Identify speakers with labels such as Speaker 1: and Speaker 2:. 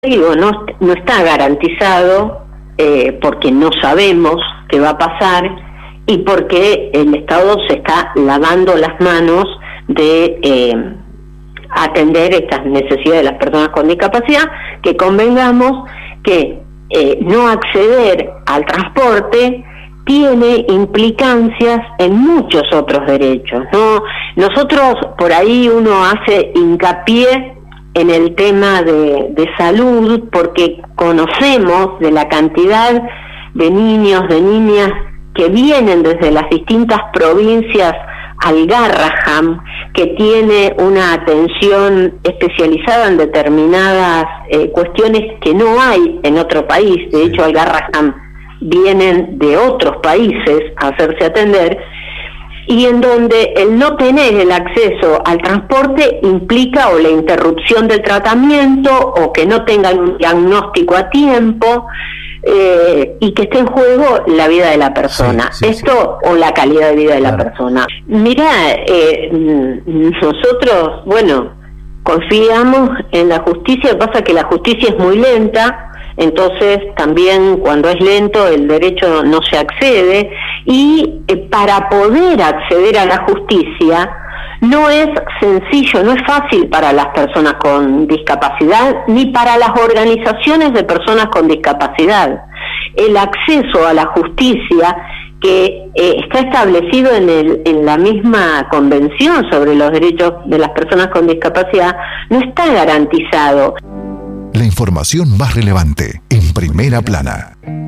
Speaker 1: digo, no está garantizado porque no sabemos qué va a pasar y porque el Estado se está lavando las manos de atender estas necesidades de las personas con discapacidad, que convengamos que no acceder al transporte tiene implicancias en muchos otros derechos, ¿no? Nosotros, por ahí uno hace hincapié en el tema de salud, porque conocemos de la cantidad de niños, de niñas que vienen desde las distintas provincias al Garrahan, que tiene una atención especializada en determinadas cuestiones que no hay en otro país. De hecho, al Garrahan vienen de otros países a hacerse atender, y en donde el no tener el acceso al transporte implica o la interrupción del tratamiento o que no tengan un diagnóstico a tiempo, y que esté en juego la vida de la persona, o la calidad de vida de la persona. Mira, nosotros, bueno, confiamos en la justicia, pasa que la justicia es muy lenta, entonces también cuando es lento el derecho no se accede, y para poder acceder a la justicia no es sencillo, no es fácil para las personas con discapacidad ni para las organizaciones de personas con discapacidad. El acceso a la justicia, que está establecido en la misma Convención sobre los Derechos de las Personas con Discapacidad, no está garantizado.
Speaker 2: La información más relevante en Primera Plana.